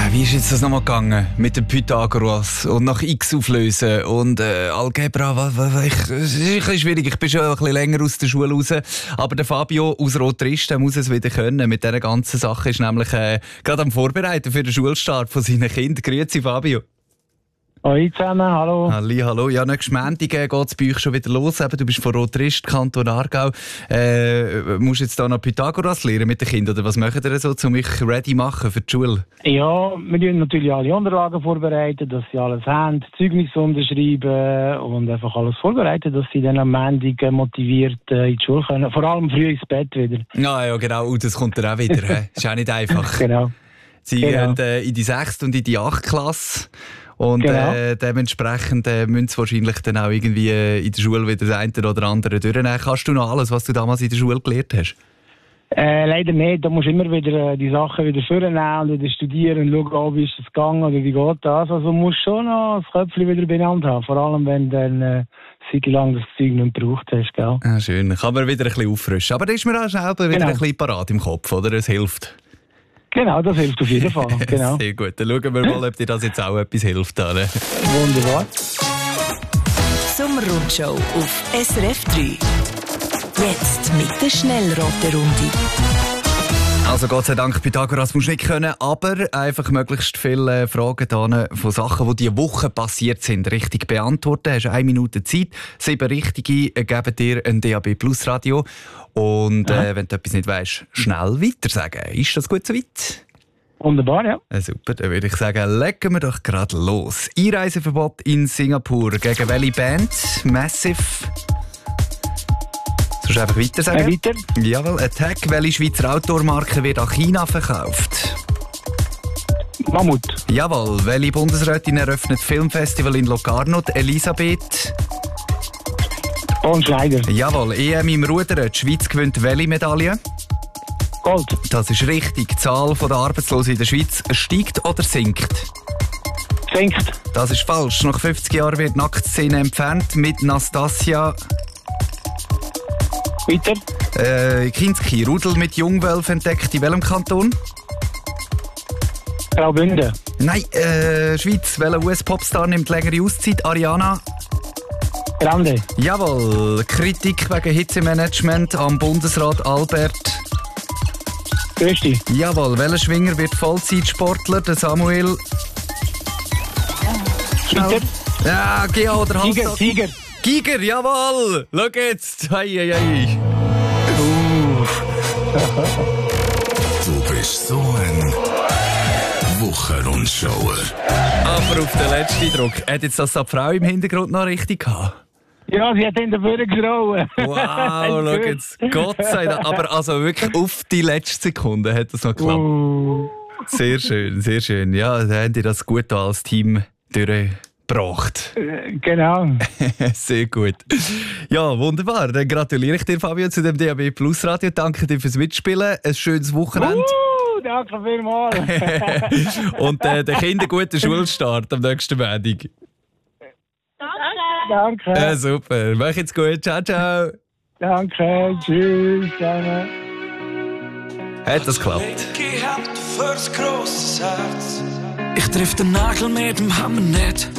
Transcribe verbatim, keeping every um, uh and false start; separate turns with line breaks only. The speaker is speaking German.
Wie ist jetzt das nochmal gegangen mit dem Pythagoras und nach X auflösen und äh, Algebra? Was, was, ich, es ist ein bisschen schwierig, ich bin schon ein bisschen länger aus der Schule raus. Aber der Fabio aus Rotrist, der muss es wieder können. Mit dieser ganzen Sache ist nämlich äh, gerade am Vorbereiten für den Schulstart von seinen Kindern. Grüezi Fabio.
Hallo zusammen, hallo.
Halli, hallo. Ja, nächsten Montag äh, geht es bei euch schon wieder los. Eben, du bist von Rotrist, Kanton Aargau. Äh, musst du jetzt da noch Pythagoras lernen mit den Kindern? Oder was machen ihr so, um mich ready machen für die Schule?
Ja, wir tun natürlich alle Unterlagen vorbereiten, dass sie alles haben, Zeugnis unterschreiben und einfach alles vorbereiten, dass sie dann am Montag motiviert äh, in die Schule können. Vor allem früh ins Bett wieder.
Ja, ja, genau. Und das kommt dann auch wieder. He? Ist auch nicht einfach.
Genau.
Sie
genau.
gehen äh, in die sechste und in die achte Klasse. Und
genau.
äh, dementsprechend äh, müssen sie wahrscheinlich dann auch irgendwie äh, in der Schule wieder das eine oder andere durchnehmen. Kannst du noch alles, was du damals in der Schule gelernt hast?
Äh, leider nicht. Da musst du immer wieder äh, die Sachen wieder vornehmen und wieder studieren und schauen, wie ist es gegangen oder wie geht das. Also du musst schon noch das Köpfchen wieder beieinander haben. Vor allem, wenn du dann äh, seit lang das Zeug nicht gebraucht hast. Gell?
Ah, schön. Kann man wieder ein bisschen auffrischen. Aber da ist man auch schnell wieder genau. ein bisschen parat im Kopf, oder? Es hilft.
Genau, das hilft auf jeden Fall. Genau.
Sehr gut. Dann schauen wir mal, ob dir das jetzt auch etwas hilft. Oder?
Wunderbar.
Sommerrundschau auf S R F drei. Jetzt mit der Schnellraterunde.
Also Gott sei Dank, Pythagoras musst du nicht können, aber einfach möglichst viele Fragen da von Sachen, die diese Woche passiert sind, richtig beantworten. Du hast eine Minute Zeit. Sieben richtige geben dir ein D A B Plus Radio. Und äh, wenn du etwas nicht weißt, schnell weiter sagen. Ist das gut so weit?
Wunderbar, ja.
Äh, super, dann würde ich sagen, legen wir doch gerade los. Einreiseverbot in Singapur. Gegen welche Band? Massive. Sollst du einfach weiter sagen?
Äh, weiter.
Jawohl, Attack. Welche Schweizer Outdoor-Marke wird an China verkauft?
Mammut.
Jawohl. Welche Bundesrätin eröffnet Filmfestival in Locarno? Elisabeth.
Und Schneider.
Jawohl. E M im Rudern. Die Schweiz gewinnt welche Medaille?
Gold.
Das ist richtig. Die Zahl der Arbeitslosen in der Schweiz steigt oder sinkt?
Sinkt.
Das ist falsch. Nach fünfzig Jahren wird die Nacktszene entfernt mit Nastasia.
Weiter.
Äh, Kinski. Rudel mit Jungwölf entdeckt. In welchem Kanton?
Graubünden.
Nein, äh, Schweiz. Welcher U S-Popstar nimmt längere Auszeit? Ariana?
Grande.
Jawohl. Kritik wegen Hitzemanagement am Bundesrat Albert.
Größte.
Jawohl. Welcher Schwinger wird Vollzeitsportler? Der Samuel.
Weiter.
Ja, Gia oder Hans.
Tiger, Tiger.
Giger, jawohl! Schau jetzt! Hei, hei, hei.
Uh.
Du bist so ein Wochenrundschauer.
Aber auf den letzten Druck. Hat jetzt das die Frau im Hintergrund noch richtig gehabt?
Ja, sie hat in der Führung geschrauen.
Wow, schau jetzt. Gott sei Dank. Aber also wirklich auf die letzte Sekunde hat das noch geklappt.
Uh.
Sehr schön, sehr schön. Ja, dann habt ihr das gut als Team durchgebracht.
Genau.
Sehr gut. Ja, wunderbar. Dann gratuliere ich dir, Fabio, zu dem D A B Plus Radio. Danke dir fürs Mitspielen. Ein schönes Wochenende.
Uh, danke vielmals.
Und äh, den Kindern guten Schulstart am nächsten Montag.
Danke.
Ja, super. Mach jetzt gut. Ciao, ciao.
Danke. Tschüss. Gerne.
Hat das geklappt?
Ich hab fürs grosses Herz. Ich triff den Nagel mit dem Hammer nicht.